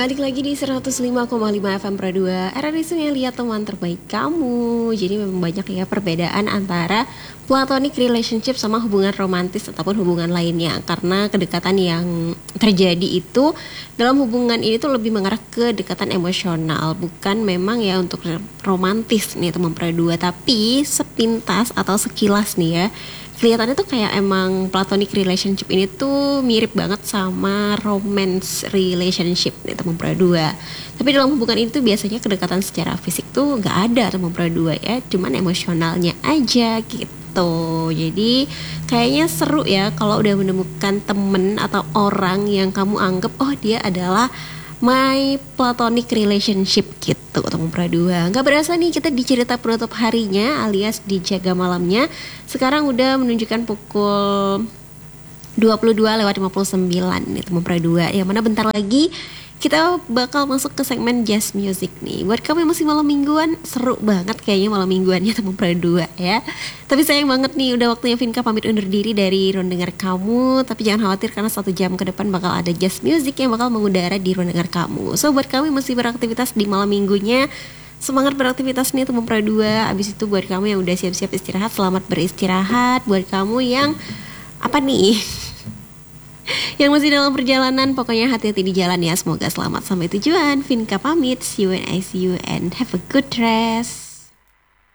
Balik lagi di 105,5 FM Pro 2 RRI Sungai Liat, teman terbaik kamu. Jadi memang banyak ya perbedaan antara platonic relationship sama hubungan romantis ataupun hubungan lainnya. Karena kedekatan yang terjadi itu dalam hubungan ini tuh lebih mengarah ke kedekatan emosional, bukan memang ya untuk romantis nih teman Pro 2. Tapi sepintas atau sekilas nih ya, kelihatannya tuh kayak emang platonic relationship ini tuh mirip banget sama romance relationship nih teman perdua. Tapi dalam hubungan ini tuh biasanya kedekatan secara fisik tuh nggak ada teman perdua ya, cuman emosionalnya aja gitu. Jadi kayaknya seru ya kalau udah menemukan temen atau orang yang kamu anggap oh dia adalah my platonic relationship gitu teman perdua. Nggak berasa nih kita di cerita penutup harinya alias di jaga malamnya. Sekarang udah menunjukkan pukul 22:59 nih teman perdua. Yang mana bentar lagi kita bakal masuk ke segmen jazz music nih. Buat kamu yang masih malam mingguan, seru banget kayaknya malam mingguannya teman perdua ya. Tapi sayang banget nih udah waktunya Vinka pamit undur diri dari Ruang Dengar Kamu. Tapi jangan khawatir karena 1 jam ke depan bakal ada jazz music yang bakal mengudara di Ruang Dengar Kamu. So buat kamu yang masih beraktivitas di malam minggunya, semangat beraktivitas nih teman perdua. Abis itu buat kamu yang udah siap-siap istirahat, selamat beristirahat. Buat kamu yang apa nih yang masih dalam perjalanan, pokoknya hati-hati di jalan ya. Semoga selamat sampai tujuan. Vinka pamit, see you and I see you and have a good rest.